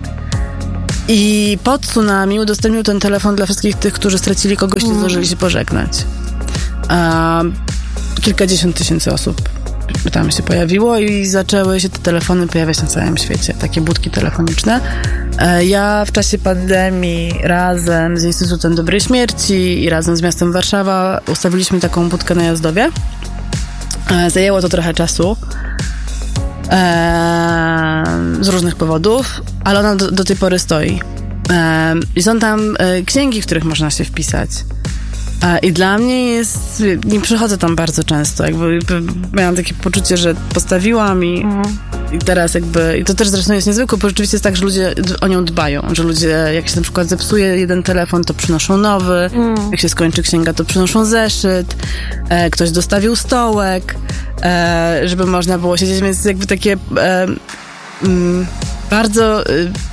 I po tsunami udostępnił ten telefon dla wszystkich tych, którzy stracili kogoś i nie zdążyli się pożegnać. Eee, kilkadziesiąt tysięcy osób tam się pojawiło i zaczęły się te telefony pojawiać na całym świecie. Takie budki telefoniczne. Eee, ja w czasie pandemii razem z Instytutem Dobrej Śmierci i razem z miastem Warszawa ustawiliśmy taką budkę na Jazdowie. Eee, zajęło to trochę czasu. Eee, z różnych powodów, ale ona do, do tej pory stoi. Eee, I są tam e, księgi, w których można się wpisać. Eee, I dla mnie jest... Nie przychodzę tam bardzo często. Jakby, miałam takie poczucie, że postawiłam i, mhm. i teraz jakby... I to też zresztą jest niezwykłe, bo rzeczywiście jest tak, że ludzie o nią dbają. Że ludzie, jak się na przykład zepsuje jeden telefon, to przynoszą nowy. Mhm. Jak się skończy księga, to przynoszą zeszyt. E, ktoś dostawił stołek. E, żeby można było siedzieć, więc jakby takie e, m, bardzo e,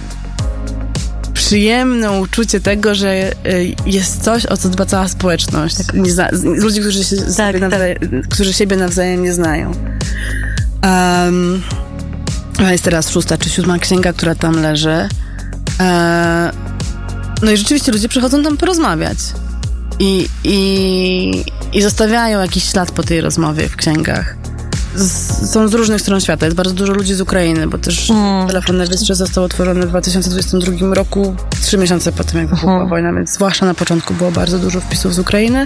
przyjemne uczucie tego, że e, jest coś, o co dba cała społeczność. Tak. Nie zna, ludzie, którzy, się tak, sobie nawzajem, tak. którzy siebie nawzajem nie znają. Um, jest teraz szósta czy siódma księga, która tam leży. E, no i rzeczywiście ludzie przychodzą tam porozmawiać. I, i, i zostawiają jakiś ślad po tej rozmowie w księgach. Z, są z różnych stron świata. Jest bardzo dużo ludzi z Ukrainy, bo też mm. telefon najwyższy został otworzony w dwa tysiące dwudziestym drugim roku, trzy miesiące po tym, jak wybuchła mm. wojna, więc zwłaszcza na początku było bardzo dużo wpisów z Ukrainy.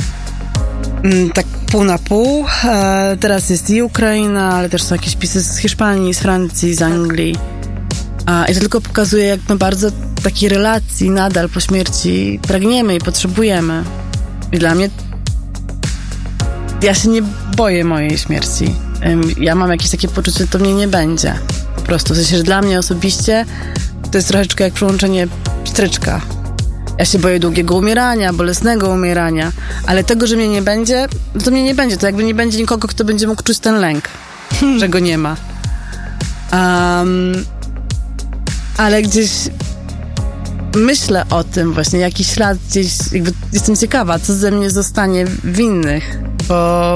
Tak pół na pół. E, teraz jest i Ukraina, ale też są jakieś wpisy z Hiszpanii, z Francji, z Anglii. A, I to tylko pokazuje, jak my bardzo takiej relacji nadal po śmierci pragniemy i potrzebujemy. I dla mnie ja się nie boję mojej śmierci. Ja mam jakieś takie poczucie, że to mnie nie będzie. Po prostu. W sensie, że dla mnie osobiście to jest troszeczkę jak przełączenie stryczka. Ja się boję długiego umierania, bolesnego umierania, ale tego, że mnie nie będzie, to mnie nie będzie. To jakby nie będzie nikogo, kto będzie mógł czuć ten lęk, że go nie ma. Um, ale gdzieś myślę o tym właśnie, jakiś ślad gdzieś, jakby jestem ciekawa, co ze mnie zostanie w innych, bo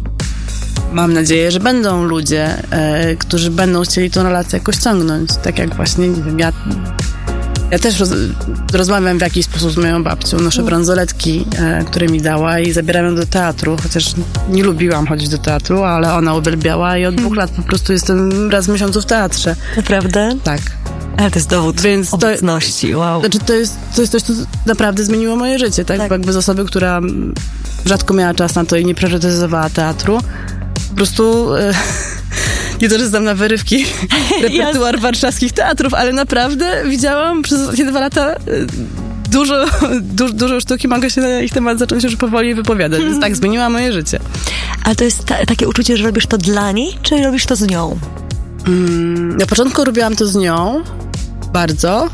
mam nadzieję, że będą ludzie, e, którzy będą chcieli tą relację jakoś ciągnąć. Tak jak właśnie, nie wiem, ja, ja też roz, rozmawiam w jakiś sposób z moją babcią, noszę bransoletki, e, które mi dała i zabieram ją do teatru, chociaż nie lubiłam chodzić do teatru, ale ona uwielbiała i od dwóch lat po prostu jestem raz w miesiącu w teatrze. Naprawdę? Tak. Ale to jest dowód Więc obecności, to, wow. Znaczy to jest, to jest coś, co naprawdę zmieniło moje życie, tak? tak. Bo jakby z osoby, która rzadko miała czas na to i nie priorytetyzowała teatru, po prostu e, nie to, że znam na wyrywki repertuar warszawskich teatrów, ale naprawdę widziałam przez te dwa lata e, dużo, du, dużo sztuki, mogę się na ich temat zacząć już powoli wypowiadać, więc tak, zmieniła moje życie. Ale to jest ta, takie uczucie, że robisz to dla niej, czy robisz to z nią? Mm, na początku robiłam to z nią, bardzo,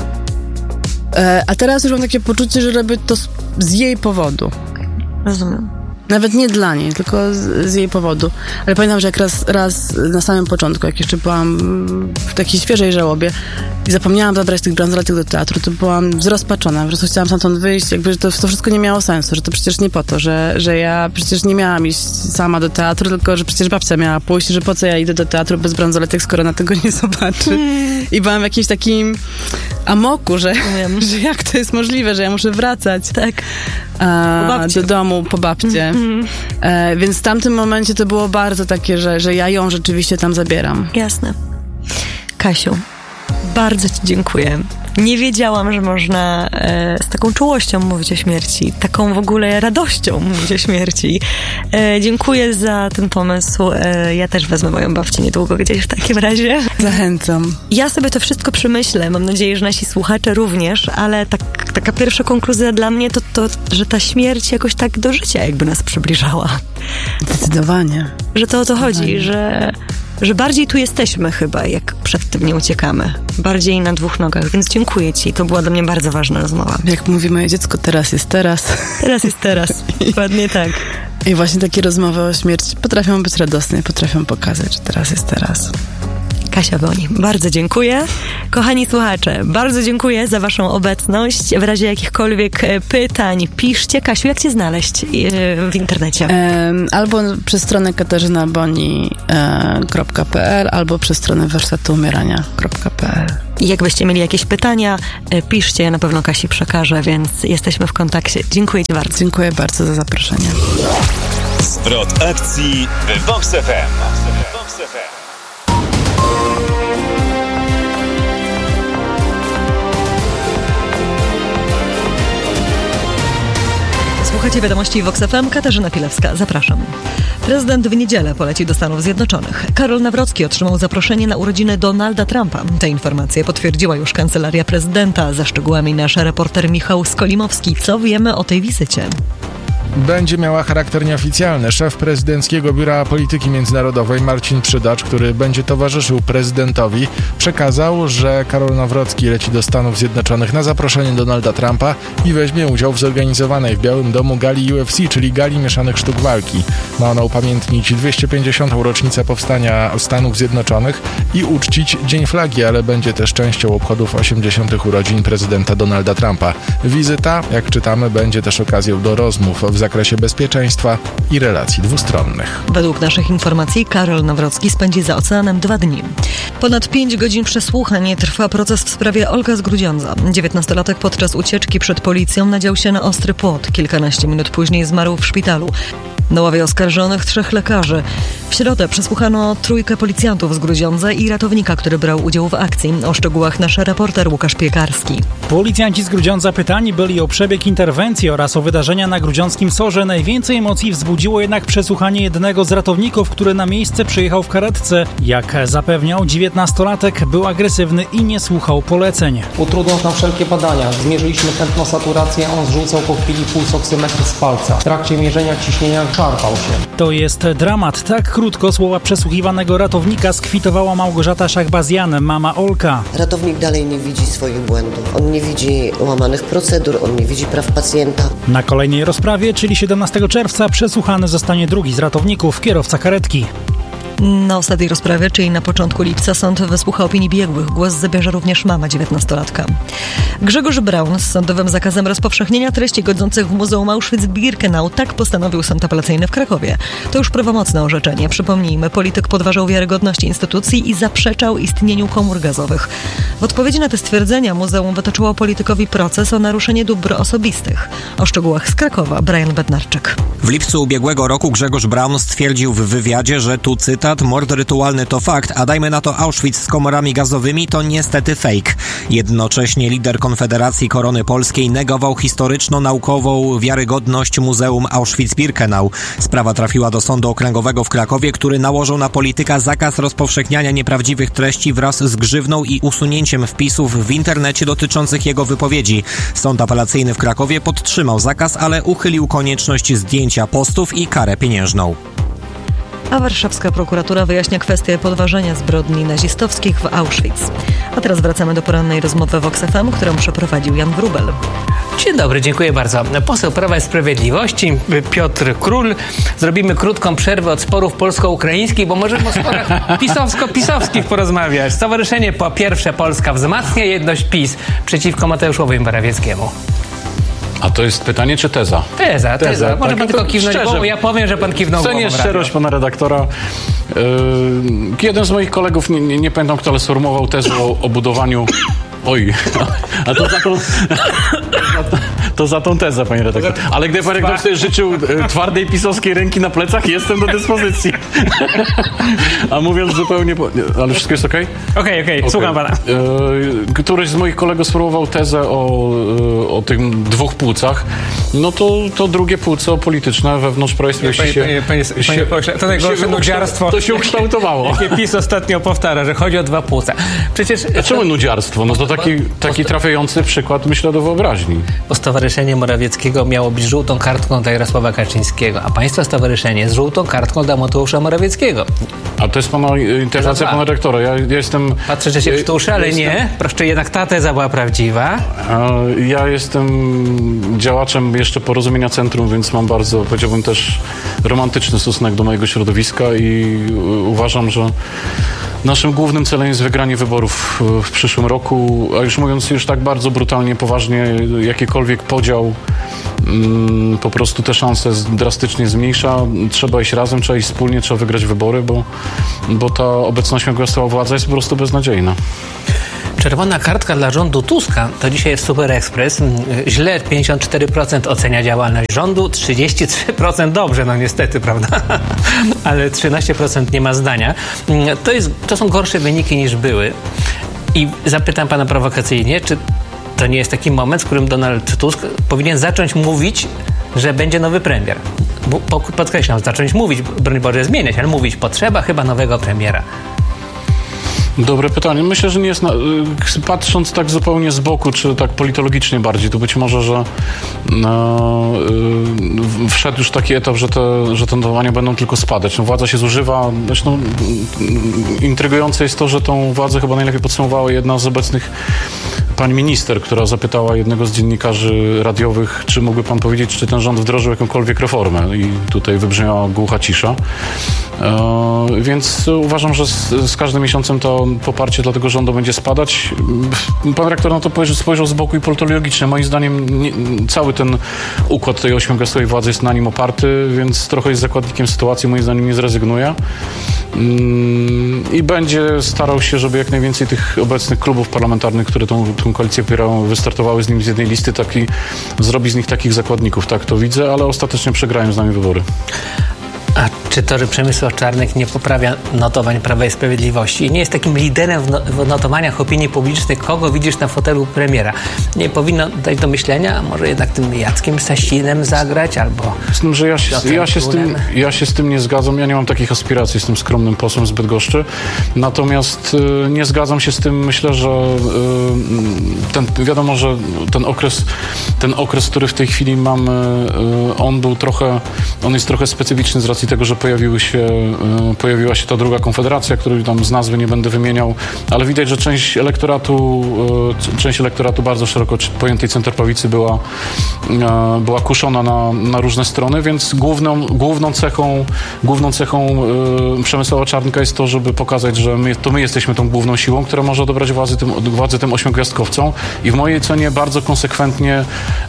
e, a teraz już mam takie poczucie, że robię to z, z jej powodu. Rozumiem. Nawet nie dla niej, tylko z, z jej powodu. Ale pamiętam, że jak raz, raz na samym początku, jak jeszcze byłam w takiej świeżej żałobie i zapomniałam zabrać tych bransoletek do teatru, to byłam zrozpaczona. Po prostu chciałam stamtąd wyjść, jakby, że to, to wszystko nie miało sensu, że to przecież nie po to, że, że ja przecież nie miałam iść sama do teatru, tylko że przecież babcia miała pójść, że po co ja idę do teatru bez bransoletek, skoro na tego nie zobaczy. Hmm. I byłam w jakimś takim amoku, że, że jak to jest możliwe, że ja muszę wracać tak. a, do domu po babcie. Mm. E, więc w tamtym momencie to było bardzo takie, że, że ja ją rzeczywiście tam zabieram. Jasne. Kasiu, bardzo ci dziękuję. Nie wiedziałam, że można e, z taką czułością mówić o śmierci, taką w ogóle radością mówić o śmierci. E, dziękuję za ten pomysł. E, ja też wezmę moją babcię niedługo gdzieś w takim razie. Zachęcam. Ja sobie to wszystko przemyślę. Mam nadzieję, że nasi słuchacze również, ale tak, taka pierwsza konkluzja dla mnie to, to, że ta śmierć jakoś tak do życia jakby nas przybliżała. Zdecydowanie. Że to o to chodzi, że... że bardziej tu jesteśmy chyba, jak przed tym nie uciekamy. Bardziej na dwóch nogach, więc dziękuję ci. To była dla mnie bardzo ważna rozmowa. Jak mówi moje dziecko, teraz jest teraz. Teraz jest teraz. Dokładnie tak. I właśnie takie rozmowy o śmierci potrafią być radosne, potrafią pokazać, że teraz jest teraz. Kasia Boni. Bardzo dziękuję. Kochani słuchacze, bardzo dziękuję za waszą obecność. W razie jakichkolwiek pytań piszcie. Kasiu, jak cię znaleźć w internecie? Albo przez stronę katarzyna boni kropka p l, albo przez stronę warsztatu umierania kropka p l. I jakbyście mieli jakieś pytania, piszcie, ja na pewno Kasi przekażę, więc jesteśmy w kontakcie. Dziękuję ci bardzo. Dziękuję bardzo za zaproszenie. Zwrot akcji w Vox F M. Słuchacie wiadomości Vox F M, Katarzyna Pilewska. Zapraszam. Prezydent w niedzielę poleci do Stanów Zjednoczonych. Karol Nawrocki otrzymał zaproszenie na urodziny Donalda Trumpa. Te informacje potwierdziła już kancelaria prezydenta. Za szczegółami nasz reporter Michał Skolimowski. Co wiemy o tej wizycie? Będzie miała charakter nieoficjalny. Szef prezydenckiego Biura Polityki Międzynarodowej Marcin Przydacz, który będzie towarzyszył prezydentowi, przekazał, że Karol Nawrocki leci do Stanów Zjednoczonych na zaproszenie Donalda Trumpa i weźmie udział w zorganizowanej w Białym Domu gali U F C, czyli gali mieszanych sztuk walki. Ma ona upamiętnić dwieście pięćdziesiątą rocznicę powstania Stanów Zjednoczonych i uczcić Dzień Flagi, ale będzie też częścią obchodów osiemdziesiątych urodzin prezydenta Donalda Trumpa. Wizyta, jak czytamy, będzie też okazją do rozmów w zakresie bezpieczeństwa i relacji dwustronnych. Według naszych informacji Karol Nawrocki spędzi za oceanem dwa dni. Ponad pięć godzin przesłuchań trwa proces w sprawie Olga z Grudziądza. dziewiętnastolatek podczas ucieczki przed policją nadział się na ostry płot. Kilkanaście minut później zmarł w szpitalu. Na ławie oskarżonych trzech lekarzy. W środę przesłuchano trójkę policjantów z Grudziądza i ratownika, który brał udział w akcji. O szczegółach nasz reporter Łukasz Piekarski. Policjanci z Grudziądza pytani byli o przebieg interwencji oraz o wydarzenia na grudziąckim Sorze. Najwięcej emocji wzbudziło jednak przesłuchanie jednego z ratowników, który na miejsce przyjechał w karetce. Jak zapewniał, dziewiętnastolatek był agresywny i nie słuchał poleceń. Utrudniał nam wszelkie badania. Zmierzyliśmy tętno saturację, on zrzucał po chwili pulsoksymetr z palca. W trakcie mierzenia ciśnienia szarpał się. To jest dramat. Tak krótko słowa przesłuchiwanego ratownika skwitowała Małgorzata Szachbazjan, mama Olka. Ratownik dalej nie widzi swoich błędów. On nie widzi łamanych procedur, on nie widzi praw pacjenta. Na kolejnej rozprawie, czyli siedemnastego czerwca, przesłuchany zostanie drugi z ratowników, kierowca karetki. Na ostatniej rozprawie, czyli na początku lipca, sąd wysłucha opinii biegłych. Głos zabierze również mama dziewiętnastolatka. Grzegorz Braun z sądowym zakazem rozpowszechnienia treści godzących w Muzeum Auschwitz-Birkenau. Tak postanowił sąd apelacyjny w Krakowie. To już prawomocne orzeczenie. Przypomnijmy, polityk podważał wiarygodność instytucji i zaprzeczał istnieniu komór gazowych. W odpowiedzi na te stwierdzenia muzeum wytoczyło politykowi proces o naruszenie dóbr osobistych. O szczegółach z Krakowa Brian Bednarczyk. W lipcu ubiegłego roku Grzegorz Braun stwierdził w wywiadzie, że tu cytat: mord rytualny to fakt, a dajmy na to Auschwitz z komorami gazowymi to niestety fake. Jednocześnie lider Konfederacji Korony Polskiej negował historyczno-naukową wiarygodność Muzeum Auschwitz-Birkenau. Sprawa trafiła do Sądu Okręgowego w Krakowie, który nałożył na polityka zakaz rozpowszechniania nieprawdziwych treści wraz z grzywną i usunięciem wpisów w internecie dotyczących jego wypowiedzi. Sąd apelacyjny w Krakowie podtrzymał zakaz, ale uchylił konieczność zdjęcia postów i karę pieniężną. A warszawska prokuratura wyjaśnia kwestię podważenia zbrodni nazistowskich w Auschwitz. A teraz wracamy do porannej rozmowy Vox F M, którą przeprowadził Jan Wróbel. Dzień dobry, dziękuję bardzo. Poseł Prawa i Sprawiedliwości Piotr Król. Zrobimy krótką przerwę od sporów polsko-ukraińskich, bo możemy o sporach pisowsko-pisowskich porozmawiać. Stowarzyszenie po pierwsze Polska wzmacnia jedność PiS przeciwko Mateuszowi Morawieckiemu. A to jest pytanie czy teza? Teza, teza. teza. Może tak, pan tylko kiwnąć głową, ja powiem, że pan kiwnął głową. Cenię szczerość pana redaktora. Yy, jeden z moich kolegów, nie, nie, nie pamiętam kto, ale sformułował tezę o, o budowaniu... Oj, a to za tą, to za tą tezę, panie redaktor. Ale gdyby pan redaktor sobie życzył twardej pisowskiej ręki na plecach, jestem do dyspozycji. A mówiąc zupełnie... Po... Ale wszystko jest okej? Okay? Okej, okay, okej, okay. Słucham pana. Któryś z moich kolegów sformułował tezę o, o tych dwóch płucach. No to, to drugie płuco polityczne wewnątrz Prawa i Sprawiedliwości się... Panie, panie, panie pośle, to najgorsze nudziarstwo. To się ukształtowało. Jakie PiS ostatnio powtarza, że chodzi o dwa płuca. Przecież... A czemu nudziarstwo? No to taki, taki trafiający przykład, myślę, do wyobraźni. Bo Stowarzyszenie Morawieckiego miało być żółtą kartką dla Jarosława Kaczyńskiego, a państwa stowarzyszenie z żółtą kartką dla Mateusza Morawieckiego. A to jest pana interpretacja pana rektora. Ja, ja jestem... Patrzę, że się przytuszy, ale jestem, nie. Proszę, jednak ta teza była prawdziwa. Ja jestem działaczem jeszcze Porozumienia Centrum, więc mam bardzo, powiedziałbym, też romantyczny stosunek do mojego środowiska i uważam, że Naszym głównym celem jest wygranie wyborów w przyszłym roku, a już mówiąc już tak bardzo brutalnie, poważnie, jakikolwiek podział mm, po prostu te szanse drastycznie zmniejsza. Trzeba iść razem, trzeba iść wspólnie, trzeba wygrać wybory, bo, bo ta obecna ośmiomiastkowa władza jest po prostu beznadziejna. Czerwona kartka dla rządu Tuska to dzisiaj jest Super Express. Źle pięćdziesiąt cztery procent ocenia działalność rządu, trzydzieści trzy procent dobrze, no niestety, prawda? Ale trzynaście procent nie ma zdania. To, jest, to są gorsze wyniki niż były. I zapytam pana prowokacyjnie, czy to nie jest taki moment, w którym Donald Tusk powinien zacząć mówić, że będzie nowy premier? Podkreślam, zacząć mówić, broń Boże zmieniać, ale mówić, potrzeba chyba nowego premiera. Dobre pytanie. Myślę, że nie jest, na, patrząc tak zupełnie z boku, czy tak politologicznie bardziej, to być może, że no, yy, wszedł już taki etap, że te, że te notowania będą tylko spadać. No, władza się zużywa. Zresztą intrygujące jest to, że tą władzę chyba najlepiej podsumowała jedna z obecnych pani minister, która zapytała jednego z dziennikarzy radiowych, czy mógłby pan powiedzieć, czy ten rząd wdrożył jakąkolwiek reformę. I tutaj wybrzmiała głucha cisza. Yy, więc uważam, że z, z każdym miesiącem to poparcie dla tego rządu będzie spadać. Pan rektor na to spojrzał z boku i politologicznie. Moim zdaniem nie, cały ten układ tej ośmiogwiazdkowej władzy jest na nim oparty, więc trochę jest zakładnikiem sytuacji. Moim zdaniem nie zrezygnuje. I będzie starał się, żeby jak najwięcej tych obecnych klubów parlamentarnych, które tą, tą koalicję popierają, wystartowały z nim z jednej listy, taki, zrobi z nich takich zakładników. Tak to widzę, ale ostatecznie przegrają z nami wybory. A czy to, że Przemysław Czarnek nie poprawia notowań Prawa i Sprawiedliwości i nie jest takim liderem w, no, w notowaniach opinii publicznej, kogo widzisz na fotelu premiera, nie powinno dać do myślenia, a może jednak tym Jackiem Sasinem zagrać, albo z tym, że ja się, ja, się z tym, ja się z tym nie zgadzam. Ja nie mam takich aspiracji, jestem skromnym posłem z Bydgoszczy. Natomiast y, nie zgadzam się z tym. Myślę, że y, ten, wiadomo, że ten okres, ten okres, który w tej chwili mamy, y, on był trochę, on jest trochę specyficzny z racji tego, że pojawiły się, pojawiła się ta druga konfederacja, której tam z nazwy nie będę wymieniał, ale widać, że część elektoratu, część elektoratu bardzo szeroko pojętej centroprawicy była, była kuszona na, na różne strony, więc główną, główną cechą, główną cechą Przemysława Czarnka jest to, żeby pokazać, że my, to my jesteśmy tą główną siłą, która może odebrać władzę tym, władzę tym ośmiogwiazdkowcom i w mojej ocenie bardzo konsekwentnie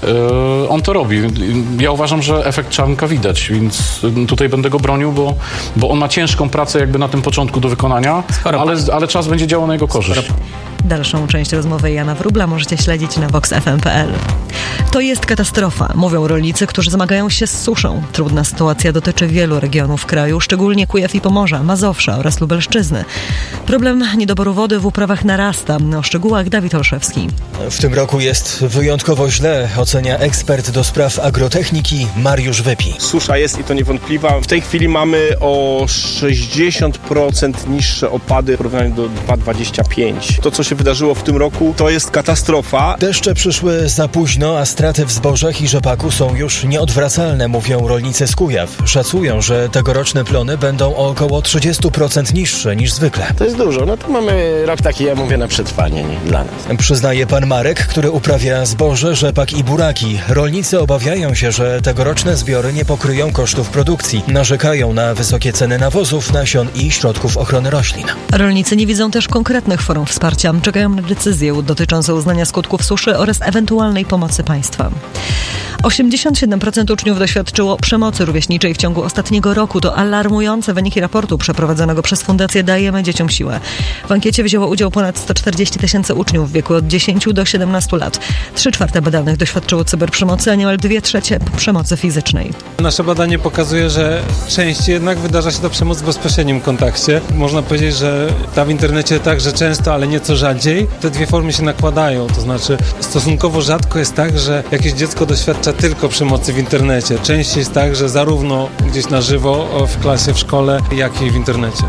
on to robi. Ja uważam, że efekt Czarnka widać, więc tutaj będę go bronił, bo, bo on ma ciężką pracę jakby na tym początku do wykonania, ale, ale czas będzie działał na jego korzyść. Dalszą część rozmowy Jana Wróbla możecie śledzić na vox f m kropka p l. To jest katastrofa, mówią rolnicy, którzy zmagają się z suszą. Trudna sytuacja dotyczy wielu regionów kraju, szczególnie Kujaw i Pomorza, Mazowsza oraz Lubelszczyzny. Problem niedoboru wody w uprawach narasta. O szczegółach Dawid Olszewski. W tym roku jest wyjątkowo źle, ocenia ekspert do spraw agrotechniki Mariusz Wypi. Susza jest i to niewątpliwa. W tej chwili mamy o sześćdziesiąt procent niższe opady w porównaniu do dwa tysiące dwudziestego piątego. To, co się wydarzyło w tym roku, to jest katastrofa. Deszcze przyszły za późno, a straty w zbożach i rzepaku są już nieodwracalne, mówią rolnicy z Kujaw. Szacują, że tegoroczne plony będą o około trzydzieści procent niższe niż zwykle. To jest dużo. No to mamy rok taki, ja mówię, na przetrwanie, nie dla nas. Przyznaje pan Marek, który uprawia zboże, rzepak i buraki. Rolnicy obawiają się, że tegoroczne zbiory nie pokryją kosztów produkcji. Narzekają na wysokie ceny nawozów, nasion i środków ochrony roślin. Rolnicy nie widzą też konkretnych form wsparcia. Czekają na decyzję dotyczącą uznania skutków suszy oraz ewentualnej pomocy państwa. osiemdziesiąt siedem procent uczniów doświadczyło przemocy rówieśniczej w ciągu ostatniego roku. To alarmujące wyniki raportu przeprowadzonego przez Fundację Dajemy Dzieciom Siłę. W ankiecie wzięło udział ponad sto czterdzieści tysięcy uczniów w wieku od dziesięciu do siedemnastu lat. Trzy czwarte badanych doświadczyło cyberprzemocy, a niemal dwie trzecie przemocy fizycznej. Nasze badanie pokazuje, że częściej jednak wydarza się to przemoc w bezpośrednim kontakcie. Można powiedzieć, że ta w internecie także często, ale nieco rzadziej. Te dwie formy się nakładają, to znaczy stosunkowo rzadko jest tak, że jakieś dziecko doświadcza tylko przemocy w internecie. Częściej jest tak, że zarówno gdzieś na żywo w klasie, w szkole, jak i w internecie.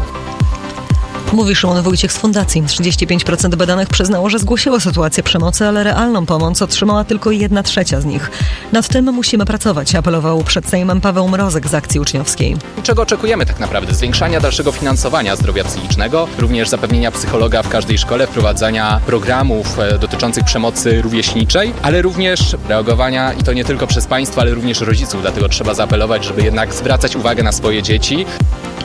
Mówi Szymon Wójciech z Fundacji. trzydzieści pięć procent badanych przyznało, że zgłosiło sytuację przemocy, ale realną pomoc otrzymała tylko jedna trzecia z nich. Nad tym musimy pracować, apelował przed Sejmem Paweł Mrozek z akcji uczniowskiej. Czego oczekujemy tak naprawdę? Zwiększania dalszego finansowania zdrowia psychicznego, również zapewnienia psychologa w każdej szkole, wprowadzania programów dotyczących przemocy rówieśniczej, ale również reagowania i to nie tylko przez państwo, ale również rodziców. Dlatego trzeba zaapelować, żeby jednak zwracać uwagę na swoje dzieci.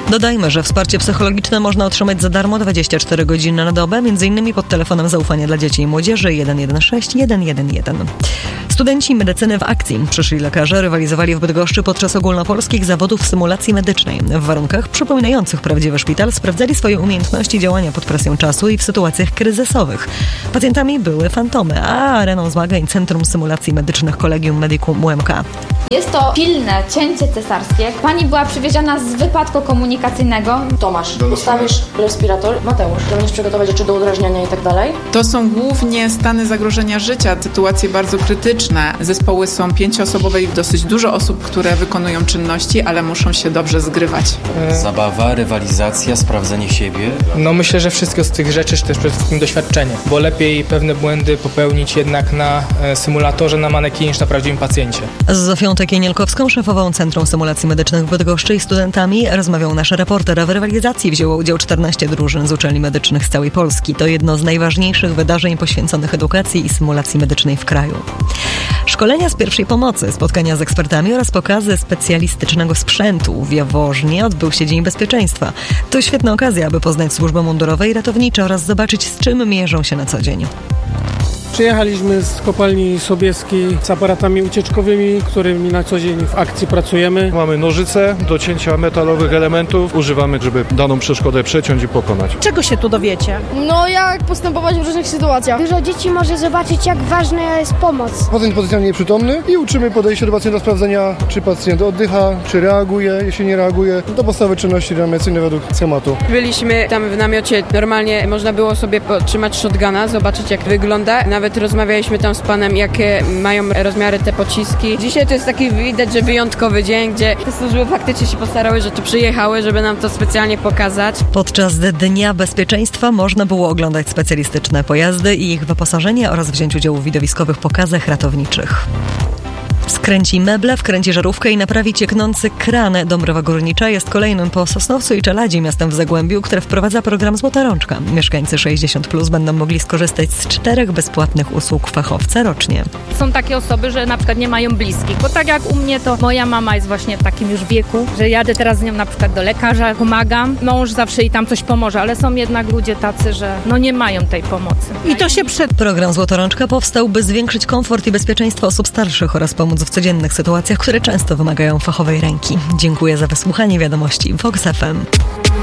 Dodajmy, że wsparcie psychologiczne można otrzymać za darmo dwadzieścia cztery godziny na dobę, między innymi pod telefonem zaufania dla dzieci i młodzieży jeden jeden sześć jeden jeden jeden. Studenci medycyny w akcji. Przyszli lekarze rywalizowali w Bydgoszczy podczas ogólnopolskich zawodów symulacji medycznej. W warunkach przypominających prawdziwy szpital sprawdzali swoje umiejętności działania pod presją czasu i w sytuacjach kryzysowych. Pacjentami były fantomy, a areną zmagań Centrum Symulacji Medycznych Collegium Medicum U M K. Jest to pilne cięcie cesarskie. Pani była przywieziona z wypadku komunikacyjnego. Tomasz, ustawisz respirator. Mateusz, będziesz przygotować rzeczy do udrażniania i tak dalej. To są głównie stany zagrożenia życia, sytuacje bardzo krytyczne. Zespoły są pięcioosobowe i dosyć dużo osób, które wykonują czynności, ale muszą się dobrze zgrywać. Zabawa, rywalizacja, sprawdzenie siebie. No myślę, że wszystkie z tych rzeczy to też przede wszystkim doświadczenie, bo lepiej pewne błędy popełnić jednak na symulatorze, na manekinie niż na prawdziwym pacjencie. Z Zofią Tekienielkowską, szefową Centrum Symulacji Medycznych w Bydgoszczy i studentami rozmawiał nasz reporter. W rywalizacji wzięło udział czternaście drużyn z uczelni medycznych z całej Polski. To jedno z najważniejszych wydarzeń poświęconych edukacji i symulacji medycznej w kraju. Szkolenia z pierwszej pomocy, spotkania z ekspertami oraz pokazy specjalistycznego sprzętu. W Jaworznie odbył się Dzień Bezpieczeństwa. To świetna okazja, aby poznać służby mundurowe i ratownicze oraz zobaczyć, z czym mierzą się na co dzień. Przyjechaliśmy z kopalni Sobieskiej z aparatami ucieczkowymi, którymi na co dzień w akcji pracujemy. Mamy nożyce do cięcia metalowych elementów. Używamy, żeby daną przeszkodę przeciąć i pokonać. Czego się tu dowiecie? No jak postępować w różnych sytuacjach. Dużo dzieci może zobaczyć, jak ważna jest pomoc. Pacjent potencjalnie nieprzytomny i uczymy podejście do pacjenta, sprawdzenia, czy pacjent oddycha, czy reaguje. Jeśli nie reaguje, to podstawowe czynności reanimacyjne według schematu. Byliśmy tam w namiocie. Normalnie można było sobie podtrzymać shotguna, zobaczyć jak wygląda. Nawet rozmawialiśmy tam z panem, jakie mają rozmiary te pociski. Dzisiaj to jest taki, widać, że wyjątkowy dzień, gdzie te służby faktycznie się postarały, że tu przyjechały, żeby nam to specjalnie pokazać. Podczas Dnia Bezpieczeństwa można było oglądać specjalistyczne pojazdy i ich wyposażenie oraz wziąć udział w widowiskowych pokazach ratowniczych. Skręci meble, wkręci żarówkę i naprawi cieknący kran. Dąbrowa Górnicza jest kolejnym po Sosnowcu i Czeladzie miastem w Zagłębiu, które wprowadza program Złota Rączka. Mieszkańcy sześćdziesiąt plus będą mogli skorzystać z czterech bezpłatnych usług fachowca rocznie. Są takie osoby, że na przykład nie mają bliskich, bo tak jak u mnie, to moja mama jest właśnie w takim już wieku, że jadę teraz z nią na przykład do lekarza, pomagam, mąż zawsze jej tam coś pomoże, ale są jednak ludzie tacy, że no nie mają tej pomocy. I to się przed... Program Złota Rączka powstał, by zwiększyć komfort i bezpieczeństwo osób starszych oraz pomóc w codziennych sytuacjach, które często wymagają fachowej ręki. Dziękuję za wysłuchanie wiadomości Vox F M.